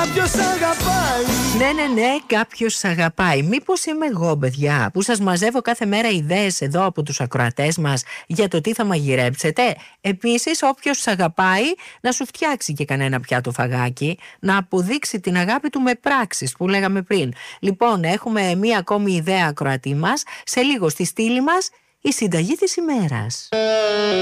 κάποιος αγαπάει. Ναι, κάποιος σ' αγαπάει. Μήπως είμαι εγώ, παιδιά, που σας μαζεύω κάθε μέρα ιδέες εδώ από τους ακροατές μας για το τι θα μαγειρέψετε? Επίσης, όποιος σ' αγαπάει να σου φτιάξει και κανένα πιάτο φαγάκι, να αποδείξει την αγάπη του με πράξεις που λέγαμε πριν. Λοιπόν, έχουμε μία ακόμη ιδέα ακροατή μας. Σε λίγο στη στήλη μας η συνταγή της ημέρας.